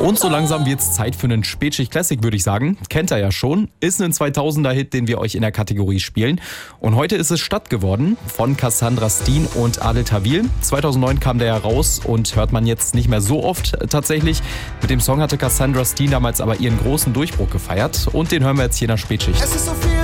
Und so langsam wird's Zeit für einen Spätschicht Classic, würde ich sagen. Kennt ihr ja schon. Ist ein 2000er-Hit, den wir euch in der Kategorie spielen. Und heute ist es Stadt geworden von Cassandra Steen und Adel Tawil. 2009 kam der ja raus und hört man jetzt nicht mehr so oft tatsächlich. Mit dem Song hatte Cassandra Steen damals aber ihren großen Durchbruch gefeiert. Und den hören wir jetzt hier in der Spätschicht. Es ist so viel